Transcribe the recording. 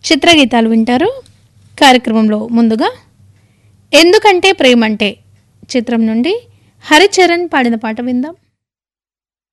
చిత్రగీతాలు వింటారు. కార్యక్రమంలో ముందుగా ఎందుకంటే ప్రేమంటే చిత్రం నుండి హరిచరణ్ పాడిన పాట విందాం.